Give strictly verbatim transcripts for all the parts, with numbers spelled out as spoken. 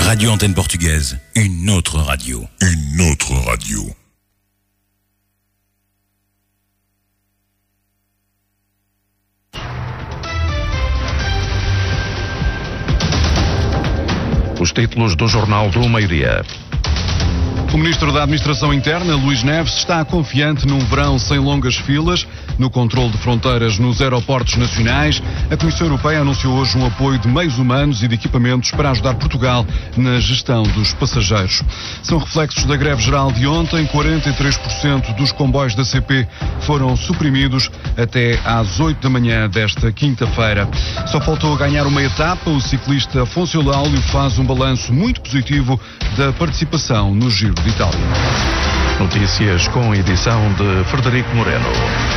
Radio Antenne Portugaise, une autre radio. Une autre radio. Os títulos do Jornal do Meio-Dia. O Ministro da Administração Interna, Luís Neves, está confiante num verão sem longas filas no controle de fronteiras nos aeroportos nacionais. A Comissão Europeia anunciou hoje um apoio de meios humanos e de equipamentos para ajudar Portugal na gestão dos passageiros. São reflexos da greve geral de ontem. quarenta e três por cento dos comboios da C P foram suprimidos até às oito da manhã desta quinta-feira. Só faltou ganhar uma etapa. O ciclista Afonso Eulaulio faz um balanço muito positivo da participação no Giro de Itália. Notícias com edição de Frederico Moreno.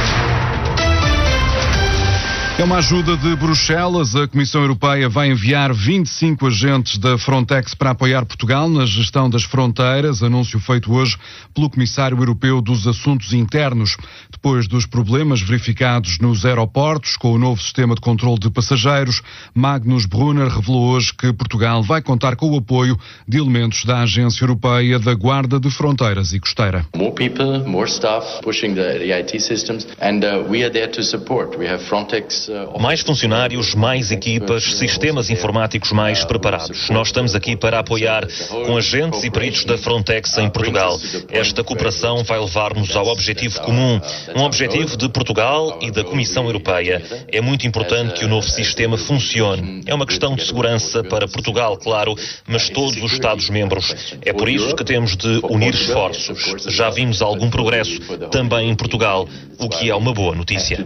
É uma ajuda de Bruxelas. A Comissão Europeia vai enviar vinte e cinco agentes da Frontex para apoiar Portugal na gestão das fronteiras, anúncio feito hoje pelo Comissário Europeu dos Assuntos Internos. Depois dos problemas verificados nos aeroportos com o novo sistema de controle de passageiros, Magnus Brunner revelou hoje que Portugal vai contar com o apoio de elementos da Agência Europeia da Guarda de Fronteiras e Costeira. More people, more staff pushing the, the I T systems and uh, we are there to support. We have Frontex. Mais funcionários, mais equipas, sistemas informáticos mais preparados. Nós estamos aqui para apoiar com agentes e peritos da Frontex em Portugal. Esta cooperação vai levar-nos ao objetivo comum, um objetivo de Portugal e da Comissão Europeia. É muito importante que o novo sistema funcione. É uma questão de segurança para Portugal, claro, mas todos os Estados-membros. É por isso que temos de unir esforços. Já vimos algum progresso também em Portugal, o que é uma boa notícia.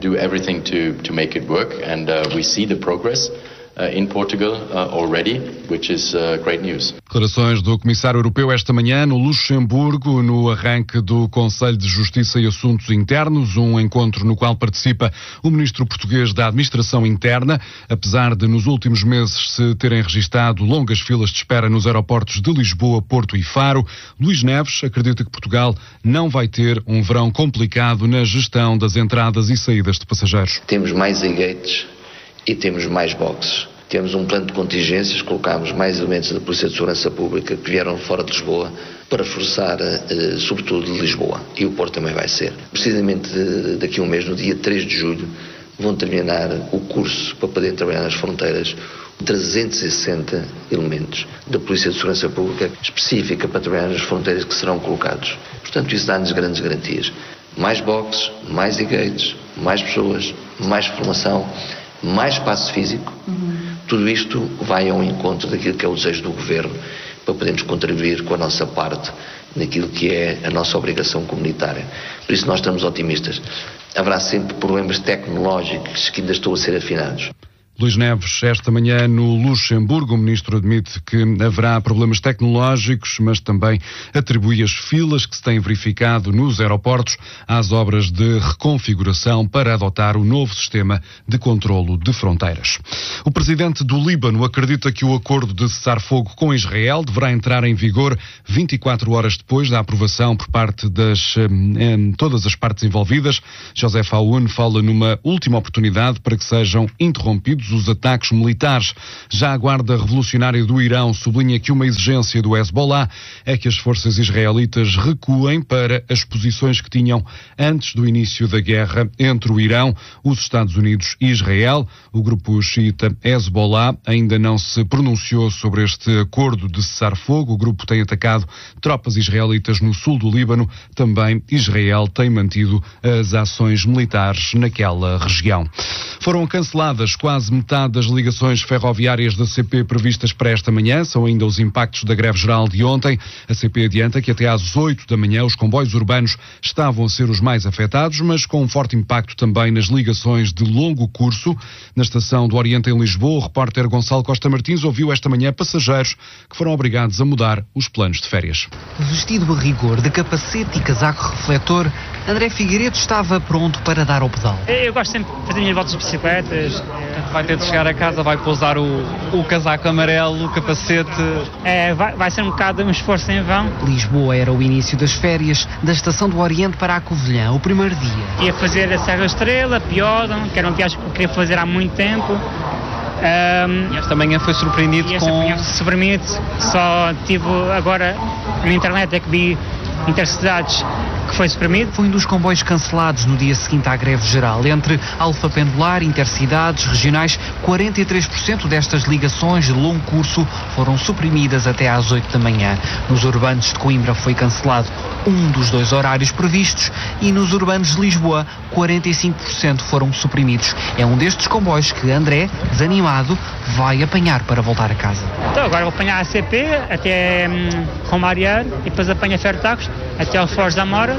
And uh, we see the progress uh, in Portugal uh, already, which is uh, great news. Declarações do Comissário Europeu esta manhã no Luxemburgo, no arranque do Conselho de Justiça e Assuntos Internos, um encontro no qual participa o Ministro Português da Administração Interna. Apesar de nos últimos meses se terem registado longas filas de espera nos aeroportos de Lisboa, Porto e Faro, Luís Neves acredita que Portugal não vai ter um verão complicado na gestão das entradas e saídas de passageiros. Temos mais gates e temos mais boxes. Temos um plano de contingências, colocámos mais elementos da Polícia de Segurança Pública que vieram fora de Lisboa para reforçar, eh, sobretudo, de Lisboa. E o Porto também vai ser. Precisamente daqui a um mês, no dia três de julho, vão terminar o curso para poder trabalhar nas fronteiras trezentos e sessenta elementos da Polícia de Segurança Pública específica para trabalhar nas fronteiras que serão colocados. Portanto, isso dá-nos grandes garantias. Mais boxes, mais e-gates, mais pessoas, mais formação, mais espaço físico. Uhum. Tudo isto vai ao encontro daquilo que é o desejo do Governo para podermos contribuir com a nossa parte naquilo que é a nossa obrigação comunitária. Por isso nós estamos otimistas. Haverá sempre problemas tecnológicos que ainda estão a ser afinados. Luís Neves, esta manhã no Luxemburgo, o Ministro admite que haverá problemas tecnológicos, mas também atribui as filas que se têm verificado nos aeroportos às obras de reconfiguração para adotar o novo sistema de controlo de fronteiras. O Presidente do Líbano acredita que o acordo de cessar-fogo com Israel deverá entrar em vigor vinte e quatro horas depois da aprovação por parte das em, todas as partes envolvidas. José Aoun fala numa última oportunidade para que sejam interrompidos os ataques militares. Já a Guarda Revolucionária do Irão sublinha que uma exigência do Hezbollah é que as forças israelitas recuem para as posições que tinham antes do início da guerra entre o Irão, os Estados Unidos e Israel. O grupo xiita Hezbollah ainda não se pronunciou sobre este acordo de cessar-fogo. O grupo tem atacado tropas israelitas no sul do Líbano. Também Israel tem mantido as ações militares naquela região. Foram canceladas quase metade das ligações ferroviárias da C P previstas para esta manhã. São ainda os impactos da greve geral de ontem. A C P adianta que até às oito da manhã os comboios urbanos estavam a ser os mais afetados, mas com um forte impacto também nas ligações de longo curso. Na estação do Oriente em Lisboa, o repórter Gonçalo Costa Martins ouviu esta manhã passageiros que foram obrigados a mudar os planos de férias. Vestido a rigor de capacete e casaco refletor, André Figueiredo estava pronto para dar ao pedal. Eu gosto sempre de fazer minhas voltas de bicicletas. Vai ter de chegar a casa, vai pousar o, o casaco amarelo, o capacete. É, vai, vai ser um bocado um esforço em vão. Lisboa era o início das férias da estação do Oriente para a Covilhã, o primeiro dia. Ia fazer a Serra Estrela, Piódon, que era uma viagem que eu queria fazer há muito tempo. Um, e esta manhã foi surpreendido e esta com... manhã foi surpreendido, só tive agora na internet é que vi Intercidades que foi suprimido. Foi um dos comboios cancelados no dia seguinte à greve geral. Entre Alfa Pendular, Intercidades, regionais, quarenta e três por cento destas ligações de longo curso foram suprimidas até às oito da manhã. Nos urbanos de Coimbra foi cancelado um dos dois horários previstos e nos urbanos de Lisboa, quarenta e cinco por cento foram suprimidos. É um destes comboios que André, desanimado, vai apanhar para voltar a casa. Então agora vou apanhar a C P até hum, Romariar e depois apanho a Fertagos até ao Foz da Mora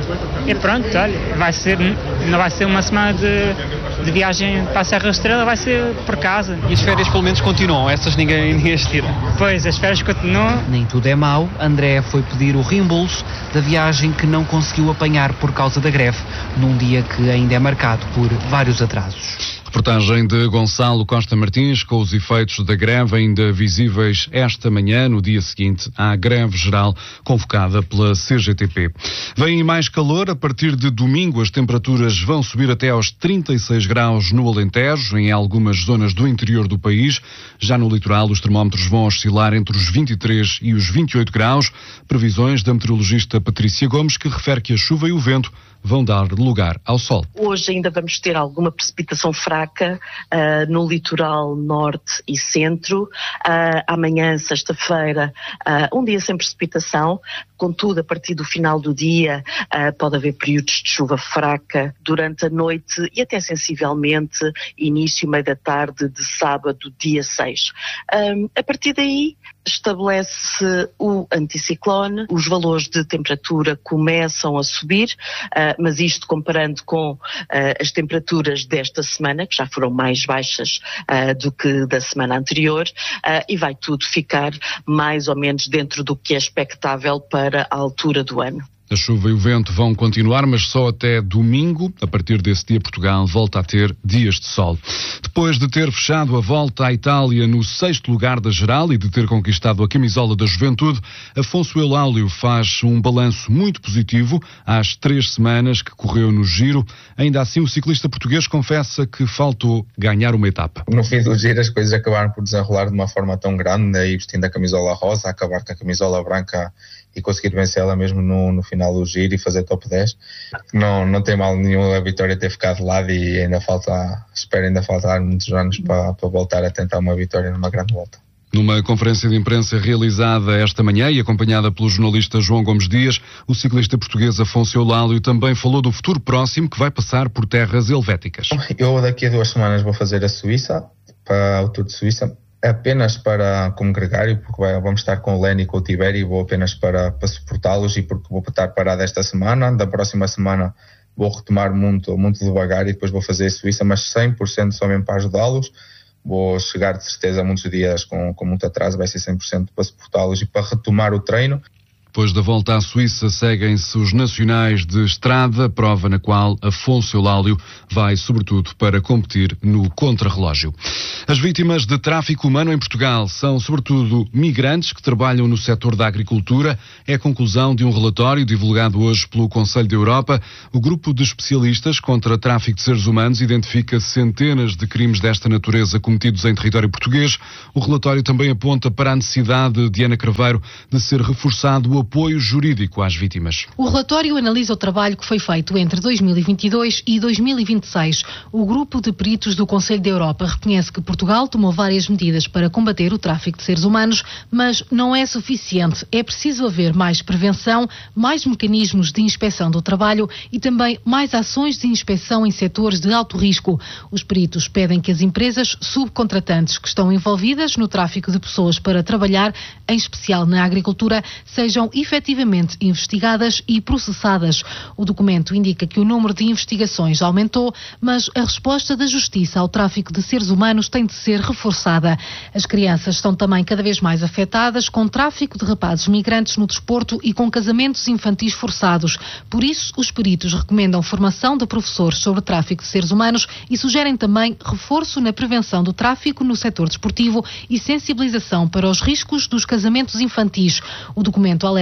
e pronto, olha, vai ser, não vai ser uma semana de, de viagem para a Serra Estrela, vai ser por casa. E as férias pelo menos continuam, essas ninguém, ninguém as tira. Pois, as férias continuam. Nem tudo é mau. André foi pedir o reembolso da viagem que não conseguiu apanhar por causa da greve, num dia que ainda é marcado por vários atrasos. Reportagem de Gonçalo Costa Martins com os efeitos da greve ainda visíveis esta manhã, no dia seguinte à greve geral convocada pela C G T P. Vem mais calor, a partir de domingo as temperaturas vão subir até aos trinta e seis graus no Alentejo, em algumas zonas do interior do país. Já no litoral os termómetros vão oscilar entre os vinte e três e os vinte e oito graus. Previsões da meteorologista Patrícia Gomes, que refere que a chuva e o vento vão dar lugar ao sol. Hoje ainda vamos ter alguma precipitação fraca uh, no litoral norte e centro. Uh, amanhã, sexta-feira, uh, um dia sem precipitação. Contudo, a partir do final do dia uh, pode haver períodos de chuva fraca durante a noite e até sensivelmente início e meio da tarde de sábado, dia seis. Um, a partir daí estabelece o anticiclone, os valores de temperatura começam a subir, uh, mas isto comparando com uh, as temperaturas desta semana, que já foram mais baixas uh, do que da semana anterior, uh, e vai tudo ficar mais ou menos dentro do que é expectável para a altura do ano. A chuva e o vento vão continuar, mas só até domingo. A partir desse dia, Portugal volta a ter dias de sol. Depois de ter fechado a volta à Itália no sexto lugar da geral e de ter conquistado a camisola da juventude, Afonso Eulálio faz um balanço muito positivo às três semanas que correu no Giro. Ainda assim, o ciclista português confessa que faltou ganhar uma etapa. No fim do Giro, as coisas acabaram por desenrolar de uma forma tão grande, aí vestindo a camisola rosa, acabar com a camisola branca e conseguir vencê-la mesmo no, no final do Giro e fazer top dez. Não, não tem mal nenhum a vitória ter ficado de lado e ainda falta, espero ainda faltar muitos anos para, para voltar a tentar uma vitória numa grande volta. Numa conferência de imprensa realizada esta manhã e acompanhada pelo jornalista João Gomes Dias, o ciclista português Afonso Eulálio também falou do futuro próximo que vai passar por terras helvéticas. Eu daqui a duas semanas vou fazer a Suíça, para o Tour de Suíça, apenas para como gregário, porque vai, vamos estar com o Lenny e com o Tiberi e vou apenas para, para suportá-los e porque vou estar parado esta semana. Da próxima semana vou retomar muito, muito devagar e depois vou fazer a Suíça, mas cem por cento só mesmo para ajudá-los. Vou chegar de certeza muitos dias com, com muito atraso, vai ser cem por cento para suportá-los e para retomar o treino. Depois da volta à Suíça, seguem-se os nacionais de estrada, prova na qual Afonso Eulálio vai, sobretudo, para competir no contrarrelógio. As vítimas de tráfico humano em Portugal são, sobretudo, migrantes que trabalham no setor da agricultura. É a conclusão de um relatório divulgado hoje pelo Conselho da Europa. O grupo de especialistas contra tráfico de seres humanos identifica centenas de crimes desta natureza cometidos em território português. O relatório também aponta para a necessidade de Ana Craveiro de ser reforçado o apoio jurídico às vítimas. O relatório analisa o trabalho que foi feito entre dois mil e vinte e dois e dois mil e vinte e seis. O grupo de peritos do Conselho da Europa reconhece que Portugal tomou várias medidas para combater o tráfico de seres humanos, mas não é suficiente. É preciso haver mais prevenção, mais mecanismos de inspeção do trabalho e também mais ações de inspeção em setores de alto risco. Os peritos pedem que as empresas subcontratantes que estão envolvidas no tráfico de pessoas para trabalhar, em especial na agricultura, sejam efetivamente investigadas e processadas. O documento indica que o número de investigações aumentou, mas a resposta da Justiça ao tráfico de seres humanos tem de ser reforçada. As crianças estão também cada vez mais afetadas com tráfico de rapazes migrantes no desporto e com casamentos infantis forçados. Por isso, os peritos recomendam formação de professores sobre tráfico de seres humanos e sugerem também reforço na prevenção do tráfico no setor desportivo e sensibilização para os riscos dos casamentos infantis. O documento alerta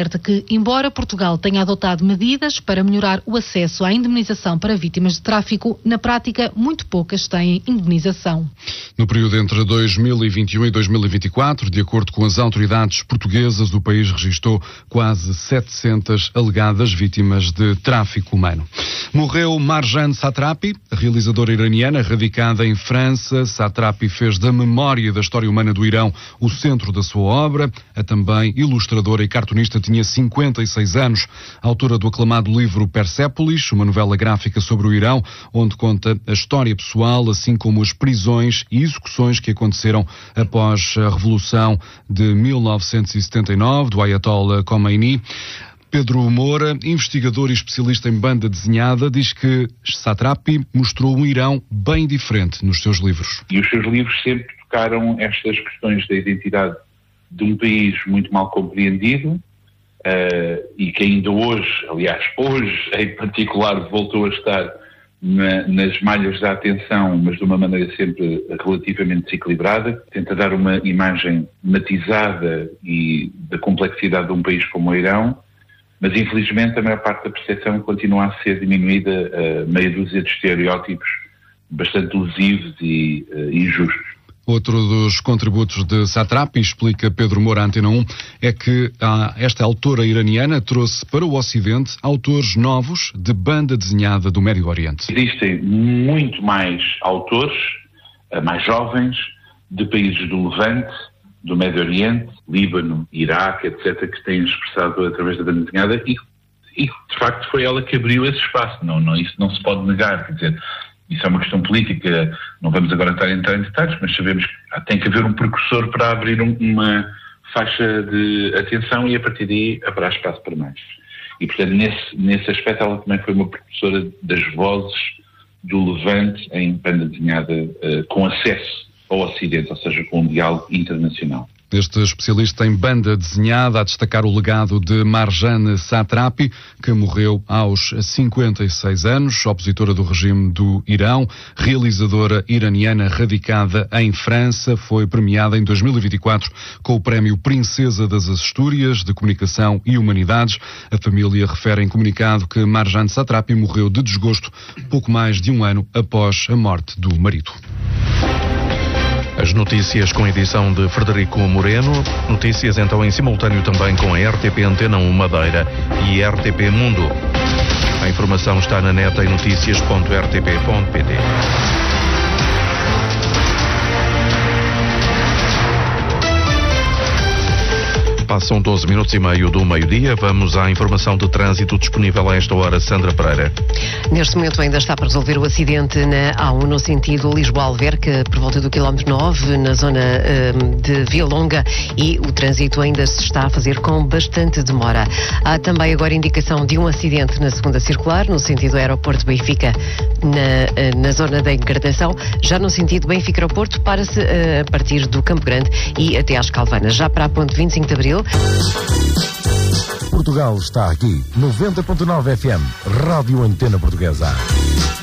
alerta que, embora Portugal tenha adotado medidas para melhorar o acesso à indemnização para vítimas de tráfico, na prática, muito poucas têm indemnização. No período entre dois mil e vinte e um e dois mil e vinte e quatro, de acordo com as autoridades portuguesas, o país registrou quase setecentas alegadas vítimas de tráfico humano. Morreu Marjane Satrapi, realizadora iraniana radicada em França. Satrapi fez da memória da história humana do Irão o centro da sua obra. A também ilustradora e cartunista tinha cinquenta e seis anos, autora do aclamado livro Persépolis, uma novela gráfica sobre o Irão, onde conta a história pessoal, assim como as prisões e execuções que aconteceram após a Revolução de mil novecentos e setenta e nove, do Ayatollah Khomeini. Pedro Moura, investigador e especialista em banda desenhada, diz que Satrapi mostrou um Irão bem diferente nos seus livros. E os seus livros sempre tocaram estas questões da identidade de um país muito mal compreendido uh, e que ainda hoje, aliás, hoje em particular, voltou a estar na, nas malhas da atenção, mas de uma maneira sempre relativamente desequilibrada. Tenta dar uma imagem matizada e da complexidade de um país como o Irão, mas infelizmente a maior parte da percepção continua a ser diminuída a meia dúzia de estereótipos bastante lesivos e uh, injustos. Outro dos contributos de Satrapi, explica Pedro Moura à Antena um, é que a, esta autora iraniana trouxe para o Ocidente autores novos de banda desenhada do Médio Oriente. Existem muito mais autores, mais jovens, de países do Levante, do Médio Oriente, Líbano, Iraque, etcétera, que têm expressado através da banda desenhada e, e de facto foi ela que abriu esse espaço. Não, não, isso não se pode negar, quer dizer, isso é uma questão política, não vamos agora estar a entrar em detalhes, mas sabemos que tem que haver um precursor para abrir um, uma faixa de atenção e a partir daí haverá espaço para mais. E portanto nesse, nesse aspecto ela também foi uma precursora das vozes do Levante em banda desenhada uh, com acesso ao Ocidente, ou seja, com um diálogo internacional. Este especialista em banda desenhada a destacar o legado de Marjane Satrapi, que morreu aos cinquenta e seis anos, opositora do regime do Irão, realizadora iraniana radicada em França, foi premiada em dois mil e vinte e quatro com o prémio Princesa das Astúrias de Comunicação e Humanidades. A família refere em comunicado que Marjane Satrapi morreu de desgosto pouco mais de um ano após a morte do marido. As notícias com edição de Frederico Moreno. Notícias então em simultâneo também com a R T P Antena um Madeira e R T P Mundo. A informação está na net em notícias ponto r t p ponto p t. Passam doze minutos e meio do meio-dia. Vamos à informação de trânsito disponível a esta hora. Sandra Pereira. Neste momento ainda está para resolver o acidente na A um no sentido Lisboa-Alverca, por volta do quilómetro nove, na zona um, de Via Longa, e o trânsito ainda se está a fazer com bastante demora. Há também agora indicação de um acidente na segunda circular, no sentido aeroporto Benfica, na, na zona da encarnação. Já no sentido Benfica-Aeroporto, para-se uh, a partir do Campo Grande e até às Calvanas. Já para a ponte vinte e cinco de Abril. Portugal está aqui, noventa ponto nove F M, Rádio Antena Portuguesa.